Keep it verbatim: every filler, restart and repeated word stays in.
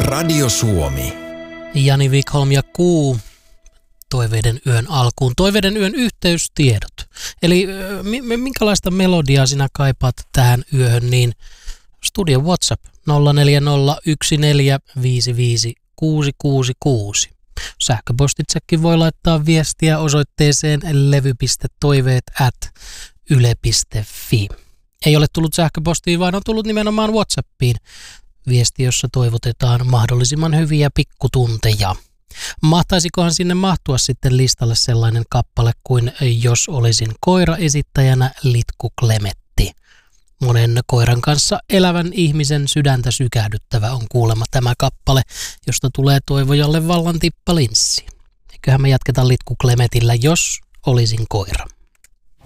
Radio Suomi. Jani Wikholm ja Kuu. Toiveiden yön alkuun. Toiveiden yön yhteystiedot. Eli minkälaista melodiaa sinä kaipaat tähän yöhön, niin studion WhatsApp nolla neljä nolla yksi neljä viisi viisi kuusi kuusi kuusi. Sähköpostitsekin voi laittaa viestiä osoitteeseen levy.toiveet at yle piste fi. Ei ole tullut sähköpostiin, vaan on tullut nimenomaan WhatsAppiin viesti, jossa toivotetaan mahdollisimman hyviä pikkutunteja. Mahtaisikohan sinne mahtua sitten listalle sellainen kappale kuin Jos olisin koira esittäjänä Litku Klemetti. Monen koiran kanssa elävän ihmisen sydäntä sykähdyttävä on kuulemma tämä kappale, josta tulee toivojalle vallan tippalinssi. Eiköhän me jatketaan Litku Klemetillä Jos olisin koira.